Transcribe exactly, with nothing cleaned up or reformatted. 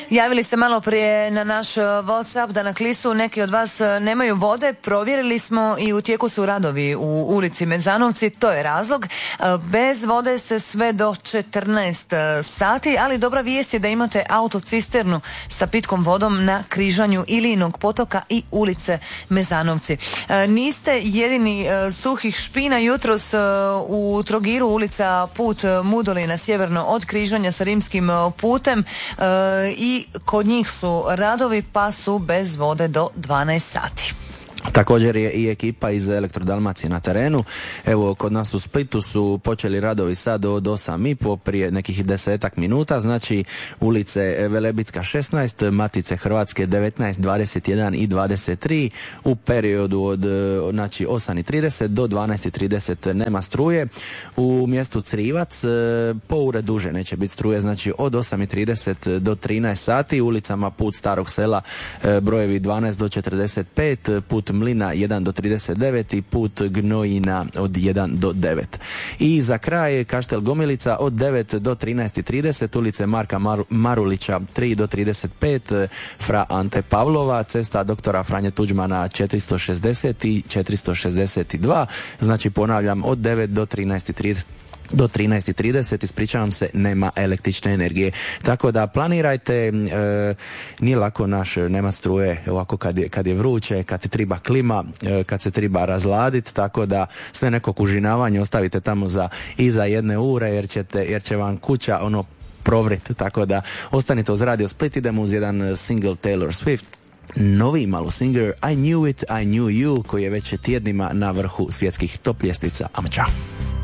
Javili ste malo prije na naš WhatsApp da na Klisu neki od vas nemaju vode. Provjerili smo i u tijeku su radovi u ulici Mezanovci, to je razlog. Bez vode se sve do četrnaest sati, ali dobra vijest je da imate autocisternu sa pitkom vodom na križanju Ilijinog potoka i ulice Mezanovci. Niste jedini suhih špina. Jutros u Trogiru ulica Put Mudolina sjeverno od križanja sa Rimskim putem i kod njih su radovi pa su bez vode do dvanaest sati. Također je i ekipa iz Elektrodalmacije na terenu. Evo, kod nas u Splitu su počeli radovi sad od osam i po prije nekih desetak minuta, znači ulice Velebitska šesnaest, Matice Hrvatske devetnaest, dvadeset jedan i dvadeset tri u periodu od znači osam i trideset do dvanaest i trideset nema struje. U mjestu Crivac po ure duže neće biti struje, znači od osam i trideset do trinaest sati, ulicama Put Starog Sela brojevi dvanaest do četrdeset pet, Put Mlina jedan do trideset devet i Put Gnojina od jedan do devet. I za kraj Kaštel Gomilica od devet do trinaest i trideset, ulice Marka Mar- Marulića tri do trideset pet, Fra Ante Pavlova, cesta doktora Franje Tuđmana četiristo šezdeset i četiristo šezdeset dva, znači ponavljam od devet do trinaest i trideset. Do trinaest i trideset, ispričavam se, nema električne energije. Tako da planirajte, e, nije lako naš, nema struje ovako kad je, kad je vruće, kad ti triba klima, e, kad se triba razladiti, tako da sve neko kužinavanje ostavite tamo za iza jedne ure jer, ćete, jer će vam kuća ono provrit, tako da ostanite uz Radio Split, idemo uz jedan single Taylor Swift. Novi malo singer I Knew It, I Knew You, koji je već tjednima na vrhu svjetskih top ljestvica. Ama čao!